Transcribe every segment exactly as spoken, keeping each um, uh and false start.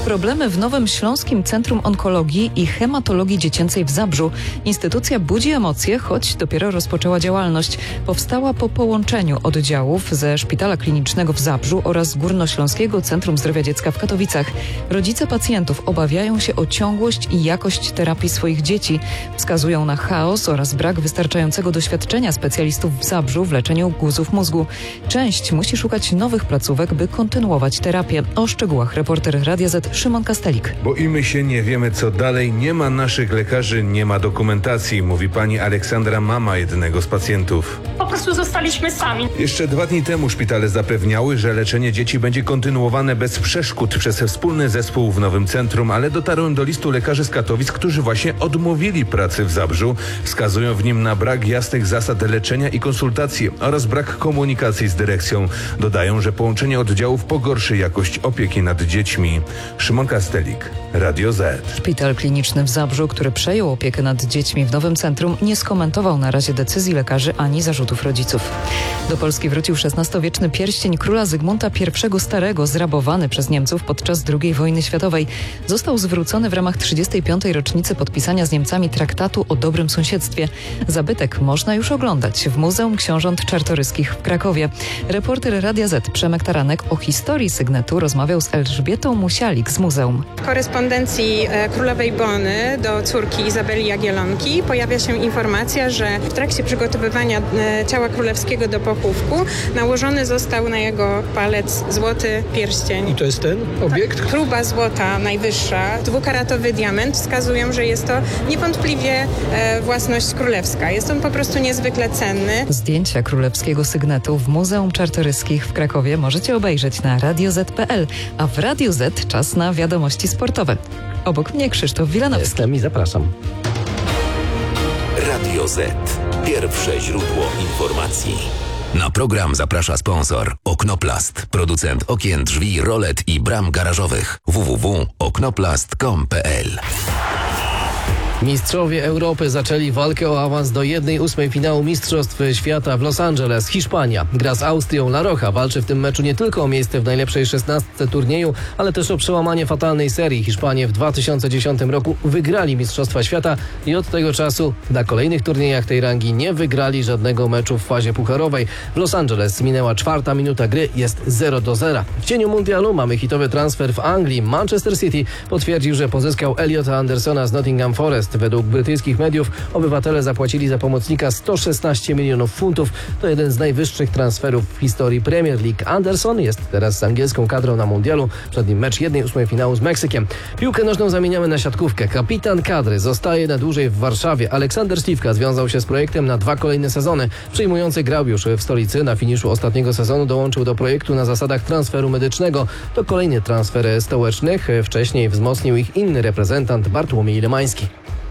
Problemy w Nowym Śląskim Centrum Onkologii i Hematologii Dziecięcej w Zabrzu. Instytucja budzi emocje, choć dopiero rozpoczęła działalność. Powstała po połączeniu oddziałów ze Szpitala Klinicznego w Zabrzu oraz Górnośląskiego Centrum Zdrowia Dziecka w Katowicach. Rodzice pacjentów obawiają się o ciągłość i jakość terapii swoich dzieci. Wskazują na chaos oraz brak wystarczającego doświadczenia specjalistów w Zabrzu w leczeniu guzów mózgu. Część musi szukać nowych placówek, by kontynuować terapię. O szczegółach reporter Radia Z Szymon Kastelik. Boimy się, nie wiemy co dalej, nie ma naszych lekarzy, nie ma dokumentacji, mówi pani Aleksandra, mama jednego z pacjentów. Po prostu zostaliśmy sami. Jeszcze dwa dni temu szpitale zapewniały, że leczenie dzieci będzie kontynuowane bez przeszkód przez wspólny zespół w nowym centrum, ale dotarłem do listu lekarzy z Katowic, którzy właśnie odmówili pracy w Zabrzu. Wskazują w nim na brak jasnych zasad leczenia i konsultacji oraz brak komunikacji z dyrekcją. Dodają, że połączenie oddziałów pogorszy jakość opieki nad dziećmi. Szymon Kastelik, Radio Z. Szpital kliniczny w Zabrzu, który przejął opiekę nad dziećmi w nowym centrum, nie skomentował na razie decyzji lekarzy ani zarzutów rodziców. Do Polski wrócił szesnastowieczny pierścień króla Zygmunta I Starego, zrabowany przez Niemców podczas drugiej wojny światowej. Został zwrócony w ramach trzydziestej piątej rocznicy podpisania z Niemcami traktatu o dobrym sąsiedztwie. Zabytek można już oglądać w Muzeum Książąt Czartoryskich w Krakowie. Reporter Radia Z Przemek Taranek o historii sygnetu rozmawiał z Elżbietą Musialik z muzeum. W korespondencji królowej Bony do córki Izabeli Jagiellonki pojawia się informacja, że w trakcie przygotowywania ciała królewskiego do pochówku nałożony został na jego palec złoty pierścień. I to jest ten obiekt? Próba złota najwyższa, dwukaratowy diament wskazują, że jest to niewątpliwie własność królewska. Jest on po prostu niezwykle cenny. Zdjęcia królewskiego sygnetu w Muzeum Czartoryskich w Krakowie możecie obejrzeć na radio zet kropka pe el, a w Radiu Z czas na wiadomości sportowe. Obok mnie Krzysztof Wilanowski. Jestem i zapraszam. Radio Z. Pierwsze źródło informacji. Na program zaprasza sponsor Oknoplast, producent okien, drzwi, rolet i bram garażowych. w w w kropka oknoplast kropka com kropka pe el. Mistrzowie Europy zaczęli walkę o awans do jednej ósmej finału Mistrzostw Świata w Los Angeles. Hiszpania gra z Austrią. La Roja walczy w tym meczu nie tylko o miejsce w najlepszej szesnastce turnieju, ale też o przełamanie fatalnej serii. Hiszpanie w dwa tysiące dziesiątym roku wygrali Mistrzostwa Świata i od tego czasu na kolejnych turniejach tej rangi nie wygrali żadnego meczu w fazie pucharowej. W Los Angeles minęła czwarta minuta gry, jest zero do zera. W cieniu mundialu mamy hitowy transfer w Anglii. Manchester City potwierdził, że pozyskał Eliota Andersona z Nottingham Forest. Według brytyjskich mediów obywatele zapłacili za pomocnika sto szesnaście milionów funtów. To jeden z najwyższych transferów w historii Premier League. Anderson jest teraz z angielską kadrą na mundialu. Przed nim mecz jednej ósmej finału z Meksykiem. Piłkę nożną zamieniamy na siatkówkę. Kapitan kadry zostaje na dłużej w Warszawie. Aleksander Śliwka związał się z projektem na dwa kolejne sezony. Przyjmujący grał już w stolicy. Na finiszu ostatniego sezonu dołączył do projektu na zasadach transferu medycznego. To kolejny transfer stołecznych. Wcześniej wzmocnił ich inny reprezentant Bartłomiej Lemański.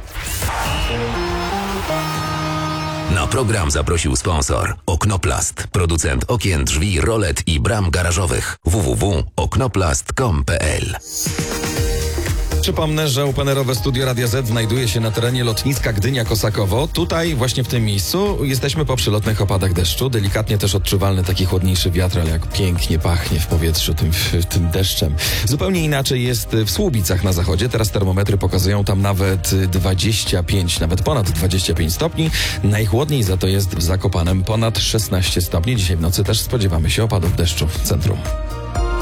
Na program zaprosił sponsor Oknoplast, producent okien, drzwi, rolet i bram garażowych. w w w kropka oknoplast kropka com kropka pe el. Przypomnę, że openerowe studio Radia Z znajduje się na terenie lotniska Gdynia-Kosakowo. Tutaj, właśnie w tym miejscu, jesteśmy po przelotnych opadach deszczu. Delikatnie też odczuwalny taki chłodniejszy wiatr, ale jak pięknie pachnie w powietrzu tym, tym deszczem. Zupełnie inaczej jest w Słubicach na zachodzie. Teraz termometry pokazują tam nawet dwadzieścia pięć, nawet ponad dwadzieścia pięć stopni. Najchłodniej za to jest w Zakopanem, ponad szesnaście stopni. Dzisiaj w nocy też spodziewamy się opadów deszczu w centrum.